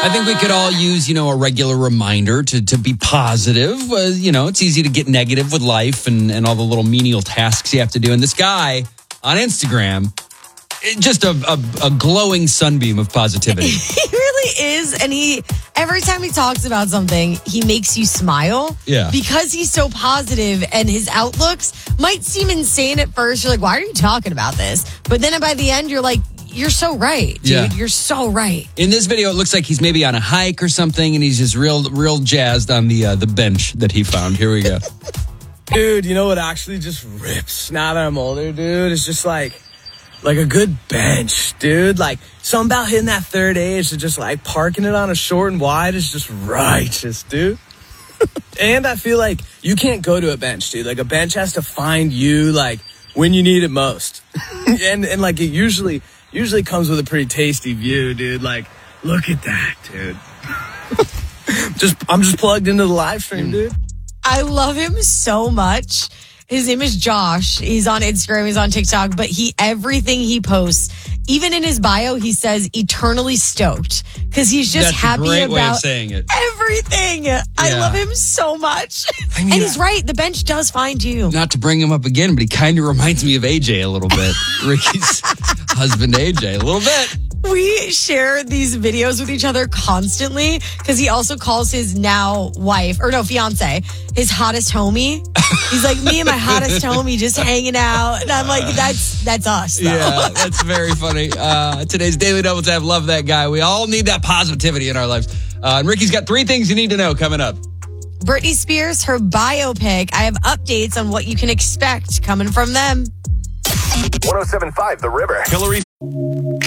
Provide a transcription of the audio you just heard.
I think we could all use, a regular reminder to be positive. It's easy to get negative with life and all the little menial tasks you have to do. And this guy on Instagram, just a glowing sunbeam of positivity. He really is. And every time he talks about something, he makes you smile. Yeah. Because he's so positive and his outlooks might seem insane at first. You're like, why are you talking about this? But then by the end, you're like, you're so right, dude. Yeah. You're so right. In this video, it looks like he's maybe on a hike or something, and he's just real jazzed on the bench that he found. Here we go. Dude, you know what actually just rips now that I'm older, dude? It's just like a good bench, dude. Like, something about hitting that third age to just like parking it on a short and wide is just righteous, dude. And I feel like you can't go to a bench, dude. Like, a bench has to find you, like, when you need it most. and like, it usually comes with a pretty tasty view, dude. Like, look at that, dude. I'm just plugged into the live stream, dude. I love him so much. His name is Josh. He's on Instagram. He's on TikTok. But everything he posts, even in his bio, he says eternally stoked because he's just That's happy a great about way of saying it. everything. I love him so much. And he's right. The bench does find you. Not to bring him up again, but he kind of reminds me of AJ a little bit. Ricky's husband, AJ, a little bit. We share these videos with each other constantly because he also calls his now wife, or no, fiance, his hottest homie. He's like, me and my hottest homie just hanging out. And I'm like, that's us, though. Yeah, that's very funny. Today's Daily Double Tap. Love that guy. We all need that positivity in our lives. And Ricky's got 3 things you need to know coming up. Britney Spears, her biopic. I have updates on what you can expect coming from them. 107.5 The River. Hillary